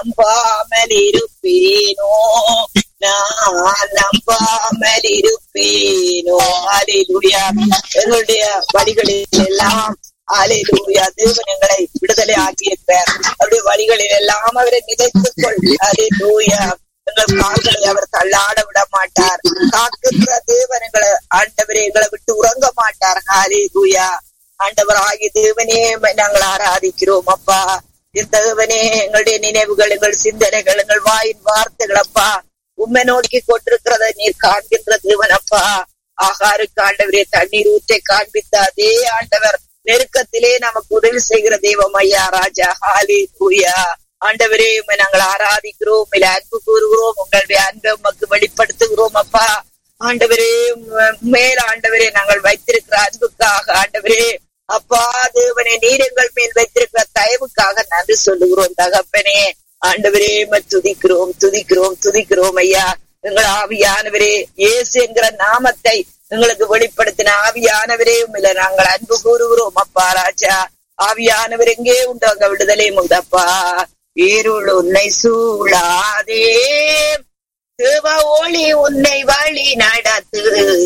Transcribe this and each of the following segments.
நம்பாமல் இருப்பேனோ, நான் நம்பாமல் இருப்பேனோ. ஹல்லேலூயா. எங்களுடைய வழிகளில் எல்லாம் ஹல்லேலூயா தேவன் எங்களை விடுதலை ஆக்கியிருப்பார். அவருடைய வழிகளில் எல்லாம் அவரை நினைத்துக் கொள். ஹல்லேலூயா. எங்கள் கால்களை அவர் தள்ளாட விட மாட்டார். காக்கின்ற தேவன் எங்களை ஆண்டவரே எங்களை விட்டு உறங்க மாட்டார். ஹல்லேலூயா. ஆண்டவர் ஆகிய தேவனே நாங்கள் ஆராதிக்கிறோம் அப்பா. தேவனே எங்களுடைய நினைவுகள், எங்கள் சிந்தனைகள், எங்கள் வாயின் வார்த்தைகள் அப்பா உண்மை நோக்கி கொண்டிருக்கிறத நீர் காண்கின்ற தேவன் அப்பா. ஆகாருக்கு ஆண்டவரே தண்ணீர் ஊற்றை காண்பித்த அதே ஆண்டவர் நெருக்கத்திலே நமக்கு உதவி செய்கிற தெய்வம் ஐயா ராஜா. ஹல்லேலூயா. ஆண்டவரே உண்மை நாங்கள் ஆராதிக்கிறோம், உண்மையில அன்பு கூறுகிறோம், உங்களுடைய அன்பை உமக்கு வெளிப்படுத்துகிறோம் அப்பா. ஆண்டவரே மேல் ஆண்டவரே நாங்கள் வைத்திருக்கிற அன்புக்காக ஆண்டவரே அப்பா தேவனே நீர் எங்கள் மேல் வைத்திருக்கிற தயவுக்காக நன்றி சொல்லுகிறோம் தகப்பனே. ஆண்டவரே துதிக்கிறோம் துதிக்கிறோம் துதிக்கிறோம் ஐயா. எங்கள் ஆவியானவரே இயேசு என்கிற நாமத்தை எங்களுக்கு வெளிப்படுத்தின ஆவியானவரே உண்மையில நாங்கள் அன்பு கூறுகிறோம் அப்பா ராஜா. ஆவியானவர் எங்கே உண்டு அங்க விடுதலை உண்டப்பா. இருள் உன்னை சூழாதே, தேவ ஒளி உன்னை வழி நடத்து.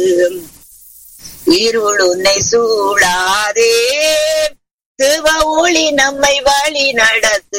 இருள் உன்னை சூழாதே, தேவ ஒளி நம்மை வழி நடத்து.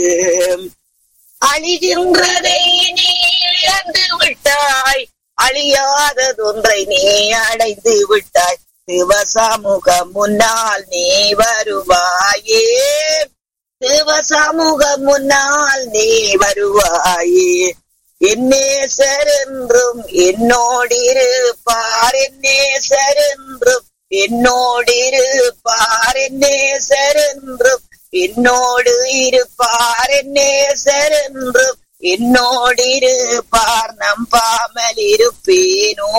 அழிகின்றதை நீ இழந்து விட்டாய், அழியாததொன்றை நீ அடைந்து விட்டாய். தேவ சமூகம் முன்னால் நீ வருவாயே, தேவ சமூகம் முன்னால் நீ வருவாயே. என்னேசர் என்றும் என்னோடிருப்பார், என்னேசர் என்றும் என்னோடிருப்பார், என்னேசர் என்றும் என்னோடு இருப்பார், என்னேசர் என்றும் என்னோடிருப்பார். நம்பாமல் இருப்பேனோ,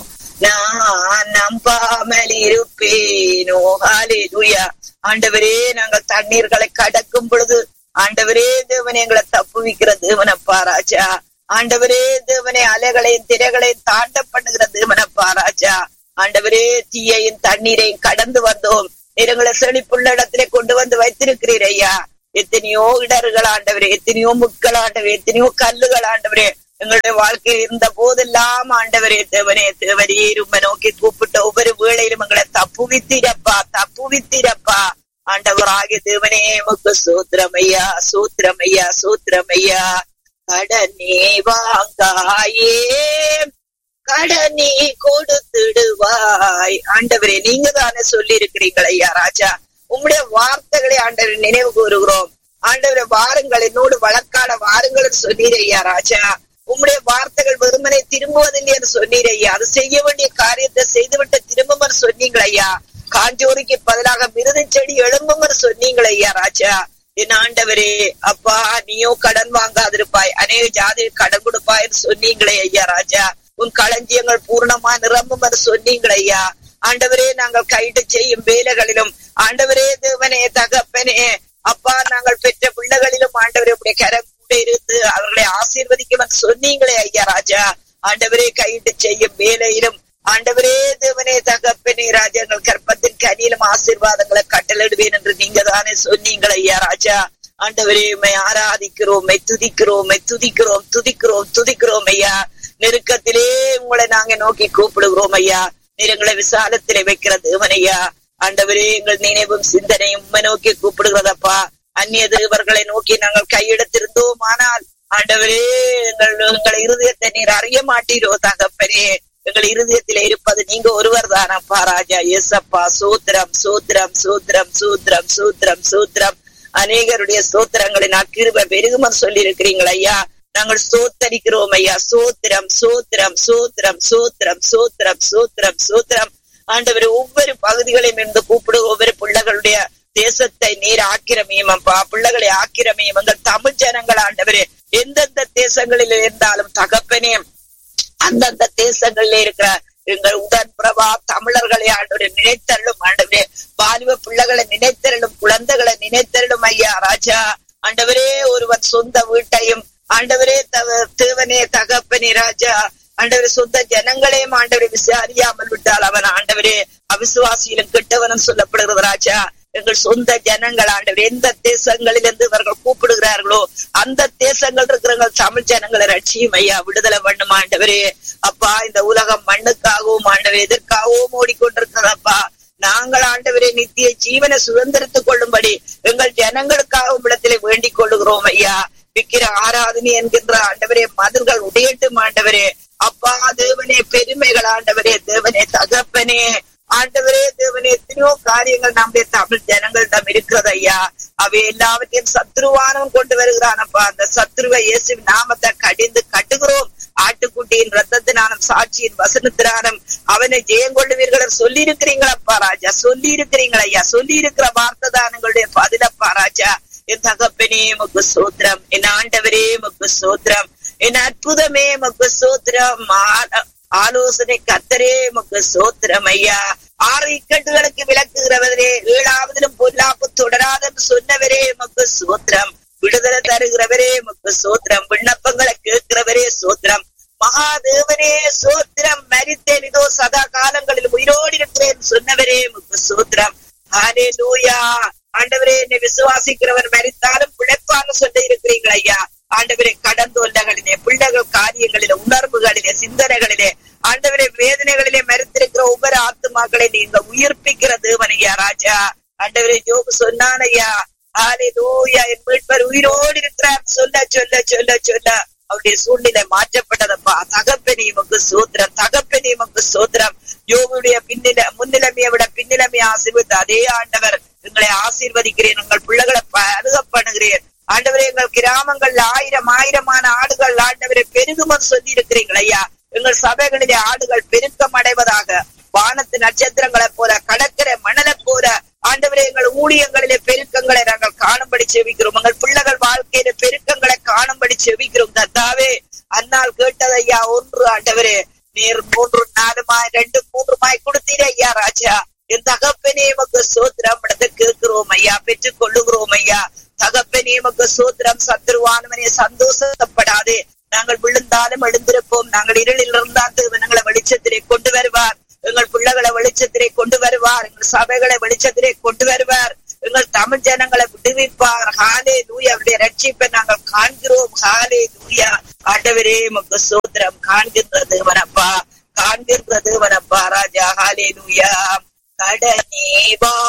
நான் நம்பாமல் இருப்பேனோ. ஹல்லேலூயா. ஆண்டவரே நாங்கள் தண்ணீர்களை கடக்கும் பொழுது ஆண்டவரே தேவனை எங்களை தப்புவிக்கிற தேவனப்பா ராஜா. ஆண்டவரே தேவனை அலைகளையும் திரைகளையும் தாண்ட பண்ணுகிற தேவனப்பா ராஜா. ஆண்டவரே தீயையும் தண்ணீரையும் கடந்து வந்தோம், எங்களை செழிப்புள்ள இடத்திலே கொண்டு வந்து வைத்திருக்கிறீர் ஐயா. எத்தனையோ இடர்கள் ஆண்டவரே, எத்தனையோ முட்கள் ஆண்டவரே, எத்தனையோ கல்லுகள் ஆண்டவரே எங்களுடைய வாழ்க்கையில் இருந்த போதெல்லாம் ஆண்டவரே தேவனே தேவரே உம்மை நோக்கி கூப்பிட்ட ஒவ்வொரு வேளையிலும் எங்களை தப்புவித்தீரப்பா, தப்புவித்தீரப்பா. ஆண்டவராகிய தேவனே உமக்கு சோத்திரமையா, சோத்திரமையா, சோத்திரமையா. கடனே வாங்காயே, கடனே கொடுத்துடுவாய். ஆண்டவரே நீங்க தானே சொல்லி இருக்கிறீங்கள் ஐயா ராஜா. உம்முடைய வார்த்தைகளை ஆண்டவரை நினைவு கூறுகிறோம். ஆண்டவரை வாருங்கள், என்னோடு வழக்காட வாருங்கள் சொன்னீர் ஐயா ராஜா. உம்முடைய வார்த்தைகள் வெறுமனை திரும்புவதில்லை என்று சொன்னீர் ஐயா. அது செய்ய வேண்டிய காரியத்தை செய்துவிட்டு திரும்பும் சொன்னீங்கள் ஐயா. காஞ்சோரிக்கு பதிலாக மிருது செடி எழும்பும் சொன்னீங்கள் ஐயா ராஜா. என் ஆண்டவரே அப்பா, நீயோ கடன் வாங்காதிருப்பாய், அநேக ஜாதி கடன் கொடுப்பாய் சொன்னீங்களே ஐயா ராஜா. உன் களஞ்சியங்கள் பூர்ணமா நிரம்பும் என்று சொன்னீங்களே ஐயா. ஆண்டவரே நாங்கள் கைது செய்யும் வேலைகளிலும் ஆண்டவரே தேவனே தகப்பனே அப்பா நாங்கள் பெற்ற பிள்ளைகளிலும் ஆண்டவரே உடைய கரம் கூட இருந்து அவர்களை ஆசீர்வதிக்கும் சொன்னீங்களே ஐயா ராஜா. ஆண்டவரே கையிட்டு செய்யும் வேலையிலும் ஆண்டவரே தேவனே தகப்பனே ராஜா எங்கள் கற்பத்தின் கனியிலும் ஆசீர்வாதங்களை கட்டளிடுவேன் என்று நீங்க தானே சொன்னீங்களே ஐயா ராஜா. ஆண்டவரே உம்மை ஆராதிக்கிறோம், உம்மை துதிக்கிறோம், உம்மை துதிக்கிறோம், துதிக்கிறோம், துதிக்கிறோம் ஐயா. நெருக்கத்திலே உங்களை நாங்க நோக்கி கூப்பிடுகிறோம் ஐயா. நீரங்களை விசாலத்திலே வைக்கிற தேவனையா. ஆண்டவரே எங்கள் நினைவும் சிந்தனையும் உம்மை நோக்கி கூப்பிடுகிறதப்பா. அந்நிய தேவர்களை நோக்கி நாங்கள் கையெடுத்திருந்தோம், ஆனால் ஆண்டவரே எங்கள் இருதயத்தை நீர் அறிய மாட்டீரோ தகப்பனே. எங்கள் இருதயத்திலே இருப்பது நீங்க ஒருவர் தானப்பா ராஜா. ஏசப்பா சூத்திரம் சூத்திரம் சூத்திரம் சூத்திரம் சூத்திரம் சூத்திரம். அநேகருடைய சோத்திரங்களை கிருபை பெருகுமர் சொல்லி இருக்கிறீங்கள் ஐயா. நாங்கள் சோத்தரிக்கிறோம் ஐயா. சோத்திரம் சோத்திரம் சோத்திரம் சோத்திரம் சோத்திரம் சோத்திரம் சோத்திரம். ஆண்டவரே ஒவ்வொரு பகுதிகளையும் இருந்து கூப்பிடு, ஒவ்வொரு பிள்ளைகளுடைய தேசத்தை நீர் ஆக்கிரமியும் அப்பா. பிள்ளைகளை ஆக்கிரமியும் எங்கள் தமிழ் ஜனங்கள் ஆண்டவரே எந்தெந்த தேசங்களில் இருந்தாலும் தகப்பனே அந்தந்த தேசங்களில் இருக்கிற எங்கள் உடன் பிரபா தமிழர்களை ஆண்டவரே நினைத்தருளும். ஆண்டவரே வாலிப பிள்ளைகளை நினைத்தருளும், குழந்தைகளை நினைத்தருளும் ஐயா ராஜா. ஆண்டவரே ஒருவன் சொந்த வீட்டையும் ஆண்டவரே தேவனே தகப்பனே ராஜா ஆண்டவரே சொந்த ஜனங்களையும் ஆண்டவரை விசாரியாமல் விட்டால் அவன் ஆண்டவரே அவிசுவாசியிலும் கெட்டவனும் சொல்லப்படுகிறது ராஜா. எங்கள் சொந்த ஜனங்கள் ஆண்டவர் எந்த தேசங்களிலிருந்து இவர்கள் கூப்பிடுகிறார்களோ இருக்கிறாங்களோ அந்த தேசங்கள் இருக்கிறவங்க தமிழ் ஜனங்களை ரட்சியும் ஐயா, விடுதலை பண்ணும் ஆண்டவரே. அப்பா, இந்த உலகம் மண்ணுக்காகவும் ஆண்டவரே எதற்காகவும் ஓடிக்கொண்டிருக்கிறதப்பா. நாங்கள் ஆண்டவரே நித்திய ஜீவனை சுதந்திரத்துக் கொள்ளும்படி எங்கள் ஜனங்களுக்காக இடத்திலே வேண்டிக் கொள்ளுகிறோம் ஐயா. விக்கிர ஆராதனை என்கின்ற ஆண்டவரே மதில்கள் உடையட்டும் ஆண்டவரே. அப்பா தேவனே, பெருமைகள் ஆண்டவரே, தேவனே தகப்பனே, ஆண்டவரே தேவனே, எத்தனையோ காரியங்கள் நம்முடைய தமிழ் ஜனங்களிடம் இருக்கிறது ஐயா. அவை எல்லாவற்றையும் சத்ருவானம் கொண்டு வருகிறானப்பா. அந்த சத்ருவை இயேசு நாமத்தை கடிந்து கட்டுகிறோம். ஆட்டுக்குட்டியின் ரத்தத்தினாலும் சாட்சியின் வசனத்தினாலும் அவனை ஜெயம் கொள்ளுவீர்கள் சொல்லி இருக்கிறீங்களப்பா ராஜா, சொல்லி இருக்கிறீங்களா ஐயா. சொல்லி இருக்கிற வார்த்தை தான் எங்களுடைய பதிலப்பா ராஜா. என் தகப்பனே உமக்கு ஸ்தோத்திரம், என் ஆண்டவரே உமக்கு ஸ்தோத்திரம், என் அற்புதமே உமக்கு ஸ்தோத்திரம், ஆலோசனை கர்த்தரே உமக்கு ஸ்தோத்திரம் ஐயா. 6 இக்கட்டுகளுக்கு விளக்குகிறவரே, 7ஆவதிலும் பொல்லாப்பு தொடராதன்னு சொன்னவரே உமக்கு ஸ்தோத்திரம், விடுதலை தருகிறவரே உமக்கு ஸ்தோத்திரம், விண்ணப்பங்களை கேட்கிறவரே ஸ்தோத்திரம், மகாதேவனே ஸ்தோத்திரம். மரித்தேன், இதோ சதா காலங்களில் உயிரோடு இருக்கிறேன் சொன்னவரே உமக்கு ஸ்தோத்திரம். ஹல்லேலூயா. ஆண்டவரே, என்னை விசுவாசிக்கிறவர் மரித்தாலும் பிழைப்பான்னு சொல்லி இருக்கிறீங்களா ஐயா. ஆண்டவரே, கடந்தொல்லகளிலே, பிள்ளைகள் காரியங்களிலே, உணர்வுகளிலே, சிந்தனைகளிலே, ஆண்டவரே வேதனைகளிலே மரித்திருக்கிற ஒவ்வொரு ஆத்துமாக்களை நீங்க உயிர்ப்பிக்கிற தேவனையா ராஜா. ஆண்டவரே, யோபு சொன்னான் ஐயா, ஹல்லேலூயா, என் மீட்பர் உயிரோடு இருக்கிறார் சொல்ல சொல்ல சொல்ல சொல்ல அவருடைய சூழ்நிலை மாற்றப்பட்டதப்பா. தகப்பனே உமக்கு ஸ்தோத்திரம், தகப்பனே உமக்கு ஸ்தோத்திரம். யோபுடைய முன்னிலைமையை விட பின்னிலைமையை ஆசீர்வதித்த அதே ஆண்டவர் எங்களை ஆசீர்வதிக்கிறேன். உங்கள் பிள்ளைகளை அணுக பண்ணுகிறேன் ஆண்டவரே. எங்கள் கிராமங்கள்ல ஆயிரமான ஆடுகள் ஆண்டவரை பெருகுமன் சொல்லி இருக்கிறீர்கள் ஐயா. எங்கள் சபைகளிலே ஆடுகள் பெருக்கம் அடைவதாக. வானத்து நட்சத்திரங்களை போல, கடற்கரை மணலை போல ஆண்டவரே எங்கள் ஊழியங்களிலே பெருக்கங்களை நாங்கள் காணும்படி செவிக்கிறோம். எங்கள் பிள்ளைகள் வாழ்க்கையில பெருக்கங்களை காணும்படி செவிக்கிறோம் கர்த்தாவே. அன்னால் கேட்டதையா 1 ஆண்டவரே, நீர் 3 4 2 3 கொடுத்தீரே ஐயா ராஜா. என் தகப்பனே உமக்கு ஸ்தோத்திரம். இடத்தை கேட்கிறோம் ஐயா, பெற்றுக் கொள்ளுகிறோம் ஐயா. தகப்பனே உமக்கு ஸ்தோத்திரம். சத்துருவானவனே சந்தோஷப்படாதே, நாங்கள் விழுந்தாலும் எழுந்திருப்போம். நாங்கள் இருளில் இருந்தால் தேவனங்களை வெளிச்சத்திலே கொண்டு வருவார். எங்கள் பிள்ளைகளை வெளிச்சத்திலே கொண்டு வருவார். எங்கள் சபைகளை வெளிச்சத்திலே கொண்டு வருவார். எங்கள் தமிழ் ஜனங்களை விடுவிப்பார். ஹல்லேலூயா. அவருடைய ரட்சிப்பை நாங்கள் காண்கிறோம். ஹல்லேலூயா. ஆண்டவரே உமக்கு ஸ்தோத்திரம். காண்கின்ற தேவனப்பா, காண்கின்ற தேவனப்பா ராஜா. ஹல்லேலூயா. கடனே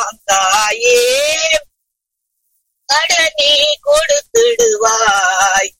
வாங்காயே, கடனே கொடுத்திடுவாய்,